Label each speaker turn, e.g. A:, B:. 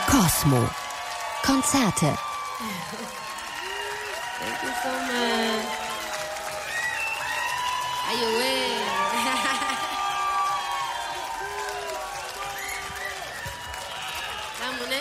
A: Cosmo. Konzerte.
B: Thank you so much. Ayué. Vamos, né?